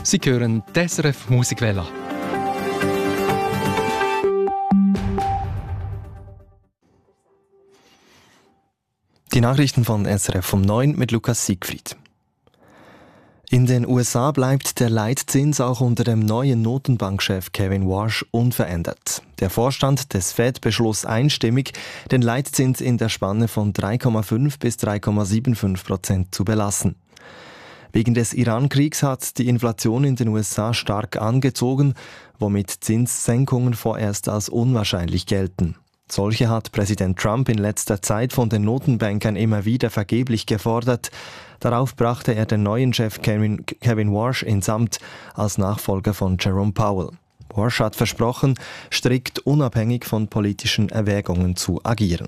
Sie hören die SRF Musikwelle. Die Nachrichten von SRF um 9 mit Lukas Siegfried. In den USA bleibt der Leitzins auch unter dem neuen Notenbankchef Kevin Warsh unverändert. Der Vorstand des Fed beschloss einstimmig, den Leitzins in der Spanne von 3,5 bis 3,75% zu belassen. Wegen des Iran-Kriegs hat die Inflation in den USA stark angezogen, womit Zinssenkungen vorerst als unwahrscheinlich gelten. Solche hat Präsident Trump in letzter Zeit von den Notenbankern immer wieder vergeblich gefordert. Darauf brachte er den neuen Chef Kevin Warsh ins Amt als Nachfolger von Jerome Powell. Warsh hat versprochen, strikt unabhängig von politischen Erwägungen zu agieren.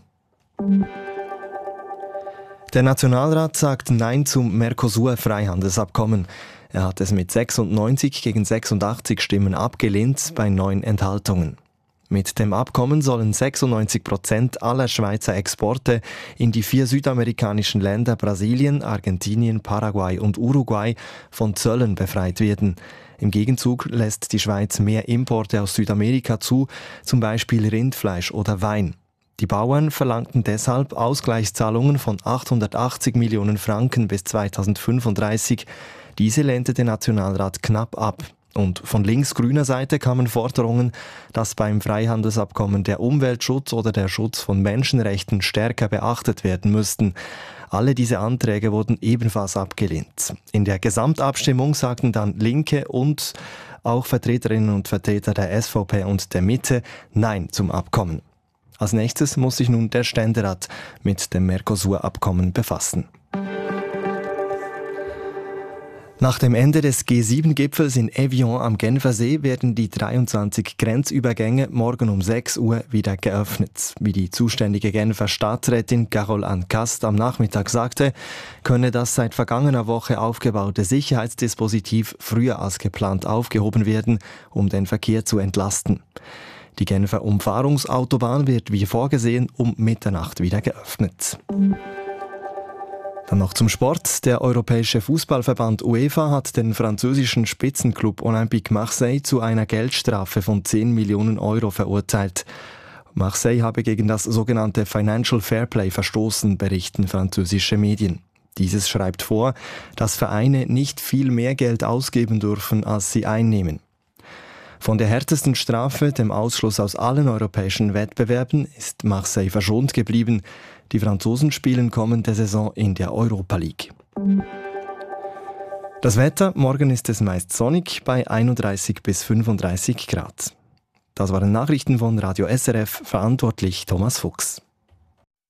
Der Nationalrat sagt Nein zum Mercosur-Freihandelsabkommen. Er hat es mit 96 gegen 86 Stimmen abgelehnt bei 9 Enthaltungen. Mit dem Abkommen sollen 96% aller Schweizer Exporte in die 4 südamerikanischen Länder Brasilien, Argentinien, Paraguay und Uruguay von Zöllen befreit werden. Im Gegenzug lässt die Schweiz mehr Importe aus Südamerika zu, zum Beispiel Rindfleisch oder Wein. Die Bauern verlangten deshalb Ausgleichszahlungen von 880 Millionen Franken bis 2035. Diese lehnte der Nationalrat knapp ab. Und von links-grüner Seite kamen Forderungen, dass beim Freihandelsabkommen der Umweltschutz oder der Schutz von Menschenrechten stärker beachtet werden müssten. Alle diese Anträge wurden ebenfalls abgelehnt. In der Gesamtabstimmung sagten dann Linke und auch Vertreterinnen und Vertreter der SVP und der Mitte Nein zum Abkommen. Als nächstes muss sich nun der Ständerat mit dem Mercosur-Abkommen befassen. Nach dem Ende des G7-Gipfels in Evian am Genfersee werden die 23 Grenzübergänge morgen um 6 Uhr wieder geöffnet. Wie die zuständige Genfer Staatsrätin Carole Anne Cast am Nachmittag sagte, könne das seit vergangener Woche aufgebaute Sicherheitsdispositiv früher als geplant aufgehoben werden, um den Verkehr zu entlasten. Die Genfer Umfahrungsautobahn wird wie vorgesehen um Mitternacht wieder geöffnet. Dann noch zum Sport. Der Europäische Fußballverband UEFA hat den französischen Spitzenklub Olympique Marseille zu einer Geldstrafe von 10 Millionen Euro verurteilt. Marseille habe gegen das sogenannte Financial Fairplay verstoßen, berichten französische Medien. Dieses schreibt vor, dass Vereine nicht viel mehr Geld ausgeben dürfen, als sie einnehmen. Von der härtesten Strafe, dem Ausschluss aus allen europäischen Wettbewerben, ist Marseille verschont geblieben. Die Franzosen spielen kommende Saison in der Europa League. Das Wetter, morgen ist es meist sonnig bei 31 bis 35 Grad. Das waren Nachrichten von Radio SRF, verantwortlich Thomas Fuchs.